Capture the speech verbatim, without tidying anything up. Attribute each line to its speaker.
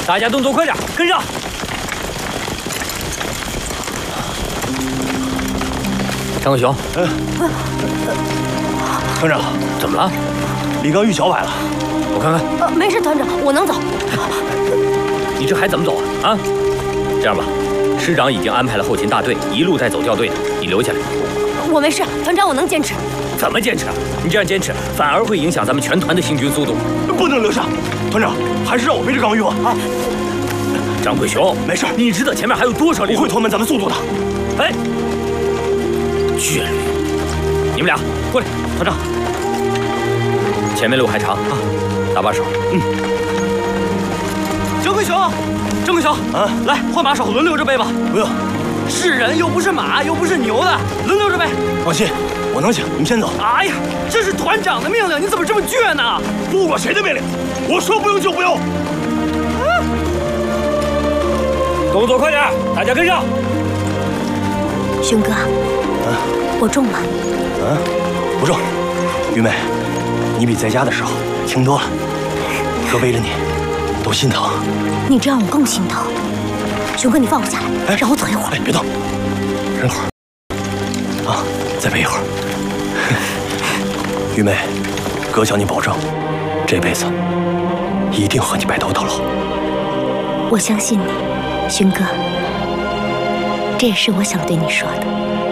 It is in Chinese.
Speaker 1: 大家动作快点，跟上！张贵雄，嗯，
Speaker 2: 团长，
Speaker 1: 怎么了？
Speaker 2: 李刚玉脚崴了，
Speaker 1: 我看看。
Speaker 3: 呃，没事，团长，我能走。
Speaker 1: 你这还怎么走啊？啊，这样吧，师长已经安排了后勤大队一路带走掉队的，你留下来。
Speaker 3: 我没事，团长，我能坚持。
Speaker 1: 怎么坚持啊？你这样坚持，反而会影响咱们全团的行军速度。
Speaker 2: 不能留下，团长，还是让我背着刚玉吧。啊，
Speaker 1: 张贵雄，没事，你知道前面还有多少人？
Speaker 2: 我会拖慢咱们速度的。
Speaker 1: 哎，倔驴，你们俩过来，团长。前面路还长啊，搭把手。嗯。
Speaker 4: 张贵雄，张贵雄，啊，来换把手，轮流着背吧。
Speaker 2: 不用，
Speaker 4: 是人又不是马，又不是牛的，轮流着背。
Speaker 2: 放心，我能行，你们先走。
Speaker 4: 哎呀，这是团长的命令，你怎么这么倔呢？
Speaker 2: 不管谁的命令，我说不用就不用。
Speaker 1: 啊、动作快点，大家跟上。
Speaker 3: 雄哥，
Speaker 2: 啊，
Speaker 3: 我重吗？
Speaker 2: 啊，不重。玉妹，你比在家的时候轻多了。哥背着你，都心疼。
Speaker 3: 你这样我更心疼。雄哥，你放我下来，哎，让我走一会儿。
Speaker 2: 哎，别动，忍会儿。啊，再背一会儿。玉妹，哥向你保证，这辈子一定和你白头到老。
Speaker 3: 我相信你，雄哥。这也是我想对你说的。